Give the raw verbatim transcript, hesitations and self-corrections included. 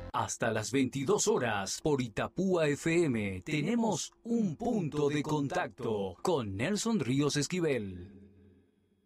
Hasta las veintidós horas por Itapúa F M tenemos un punto de contacto con Nelson Ríos Esquivel.